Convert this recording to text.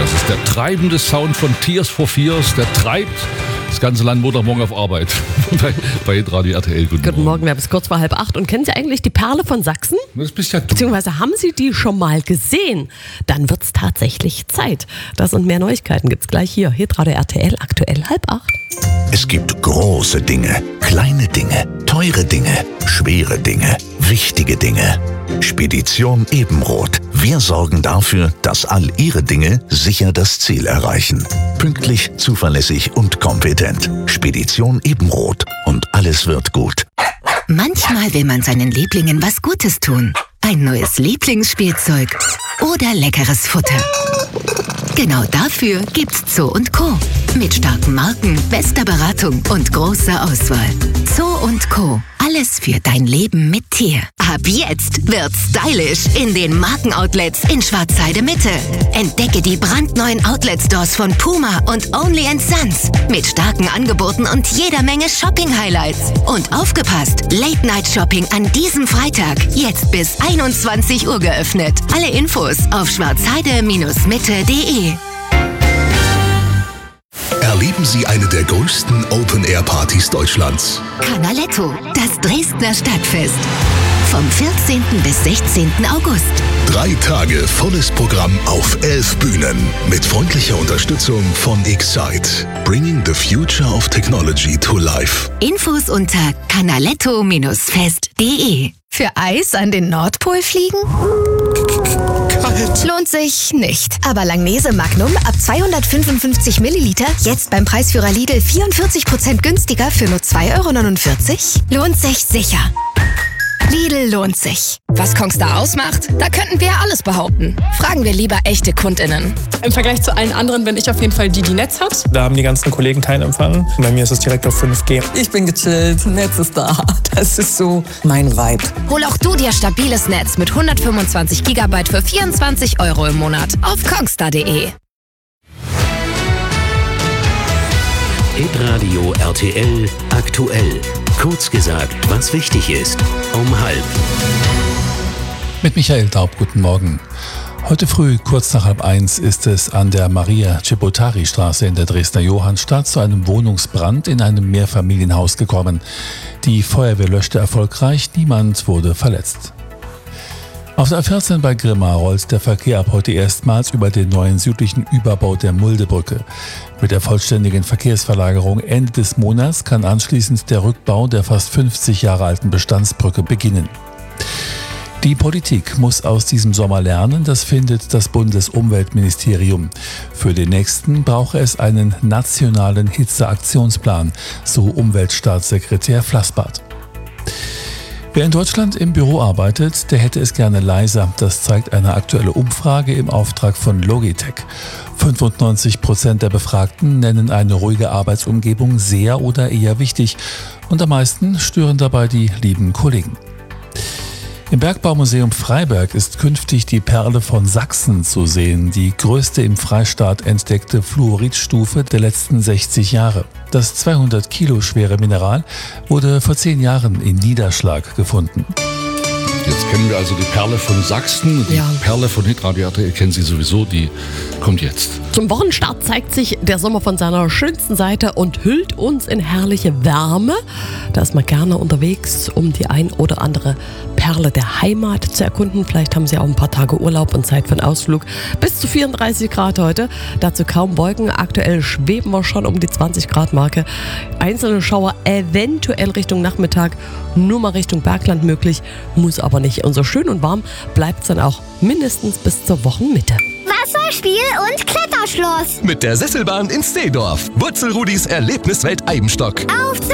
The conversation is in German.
Das ist der treibende Sound von Tears for Fears. Der treibt das ganze Land Montagmorgen auf Arbeit. bei Radio RTL. Guten Morgen, wir haben es kurz vor 7:30. Und kennen Sie eigentlich die Perle von Sachsen? Das bist ja du. Beziehungsweise haben Sie die schon mal gesehen? Dann wird es tatsächlich Zeit. Das und mehr Neuigkeiten gibt es gleich hier. Radio RTL, aktuell 7:30. Es gibt große Dinge, kleine Dinge, teure Dinge, schwere Dinge, wichtige Dinge. Spedition Ebenroth. Wir sorgen dafür, dass all Ihre Dinge sicher das Ziel erreichen. Pünktlich, zuverlässig und kompetent. Spedition Ebenroth. Und alles wird gut. Manchmal will man seinen Lieblingen was Gutes tun. Ein neues Lieblingsspielzeug oder leckeres Futter. Genau dafür gibt's Zoo & Co. Mit starken Marken, bester Beratung und großer Auswahl. Zoo & Co. Alles für dein Leben mit Tier. Ab jetzt wird's stylisch in den Markenoutlets in Schwarzheide Mitte. Entdecke die brandneuen Outlet-Stores von Puma und Only & Sons. Mit starken Angeboten und jeder Menge Shopping-Highlights. Und aufgepasst, Late-Night-Shopping an diesem Freitag. Jetzt bis 21 Uhr geöffnet. Alle Infos auf schwarzheide-mitte.de. Erleben Sie eine der größten Open-Air-Partys Deutschlands. Canaletto, das Dresdner Stadtfest. Vom 14. bis 16. August. 3 Tage volles Programm auf 11 Bühnen. Mit freundlicher Unterstützung von Excite. Bringing the future of technology to life. Infos unter canaletto-fest.de. Für Eis an den Nordpol fliegen? Kalt. Lohnt sich nicht. Aber Langnese Magnum ab 255 Milliliter jetzt beim Preisführer Lidl 44% günstiger für nur 2,49 €? Lohnt sich sicher. Lidl lohnt sich. Was Kongstar ausmacht? Da könnten wir alles behaupten. Fragen wir lieber echte KundInnen. Im Vergleich zu allen anderen bin ich auf jeden Fall die Netz hat. Da haben die ganzen Kollegen keinen Empfang. Bei mir ist es direkt auf 5G. Ich bin gechillt, Netz ist da. Das ist so mein Vibe. Hol auch du dir stabiles Netz mit 125 GB für 24 € im Monat auf kongstar.de. Hitradio RTL aktuell. Kurz gesagt, was wichtig ist. Um 12:30. Mit Michael Daub, guten Morgen. Heute früh, kurz nach 1:30, ist es an der Maria-Cebotari-Straße in der Dresdner Johannstadt zu einem Wohnungsbrand in einem Mehrfamilienhaus gekommen. Die Feuerwehr löschte erfolgreich, niemand wurde verletzt. Auf der A14 bei Grimma rollt der Verkehr ab heute erstmals über den neuen südlichen Überbau der Muldebrücke. Mit der vollständigen Verkehrsverlagerung Ende des Monats kann anschließend der Rückbau der fast 50 Jahre alten Bestandsbrücke beginnen. Die Politik muss aus diesem Sommer lernen, das findet das Bundesumweltministerium. Für den nächsten brauche es einen nationalen Hitzeaktionsplan, so Umweltstaatssekretär Flassbart. Wer in Deutschland im Büro arbeitet, der hätte es gerne leiser. Das zeigt eine aktuelle Umfrage im Auftrag von Logitech. 95% der Befragten nennen eine ruhige Arbeitsumgebung sehr oder eher wichtig. Und am meisten stören dabei die lieben Kollegen. Im Bergbaumuseum Freiberg ist künftig die Perle von Sachsen zu sehen, die größte im Freistaat entdeckte Fluoridstufe der letzten 60 Jahre. Das 200 Kilo schwere Mineral wurde vor 10 Jahren in Niederschlag gefunden. Jetzt kennen wir also die Perle von Sachsen. Die Perle von Hitradio RTL kennen Sie sowieso, die kommt jetzt. Zum Wochenstart zeigt sich der Sommer von seiner schönsten Seite und hüllt uns in herrliche Wärme. Da ist man gerne unterwegs, um die ein oder andere Perle der Heimat zu erkunden. Vielleicht haben Sie auch ein paar Tage Urlaub und Zeit für einen Ausflug. Bis zu 34 Grad heute, dazu kaum Wolken. Aktuell schweben wir schon um die 20 Grad Marke. Einzelne Schauer eventuell Richtung Nachmittag, nur mal Richtung Bergland möglich, muss aber nicht. Und so schön und warm bleibt es dann auch mindestens bis zur Wochenmitte. Wasserspiel und Kletterschloss. Mit der Sesselbahn in Steedorf. Wurzelrudis Erlebniswelt Eibenstock. Auf